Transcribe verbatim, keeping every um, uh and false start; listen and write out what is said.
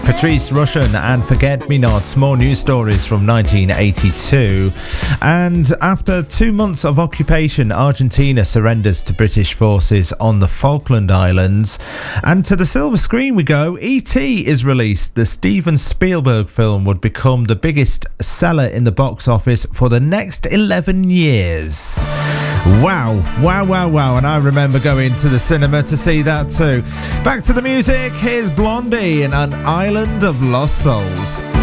Patrice Rushen and Forget Me Nots, more news stories from nineteen eighty-two. And after two months of occupation, Argentina surrenders to British forces on the Falkland Islands. And to the silver screen we go. E T is released. The Steven Spielberg film would become the biggest seller in the box office for the next eleven years. Wow, wow, wow, wow. And I remember going to the cinema to see that too. Back to the music. Here's Blondie in An Island of Lost Souls.